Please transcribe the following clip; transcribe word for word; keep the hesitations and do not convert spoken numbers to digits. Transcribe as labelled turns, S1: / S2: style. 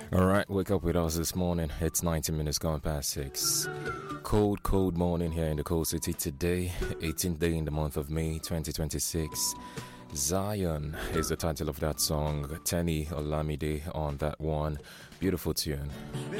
S1: Alright, wake up with us this morning. It's ninety minutes gone past six. Cold, cold morning here in the cold city today, eighteenth day in the month of May twenty twenty-six. Zion is the title of that song. Tenny Olamide on that one. Beautiful tune.